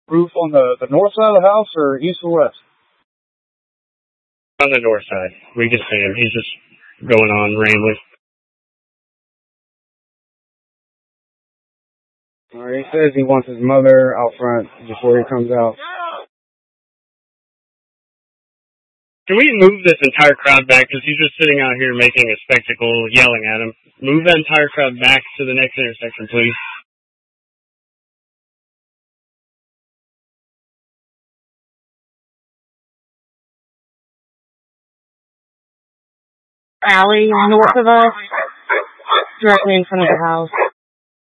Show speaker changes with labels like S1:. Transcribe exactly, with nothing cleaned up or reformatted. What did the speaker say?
S1: Roof on the, the north side of the house or east or west?
S2: On the north side. We can see him. He's just going on rambling.
S1: Alright, he says he wants his mother out front before he comes out.
S2: Can we move this entire crowd back? Because he's just sitting out here making a spectacle, yelling at him. Move that entire crowd back to the next intersection, please.
S3: Alley north of us, directly in front of the house.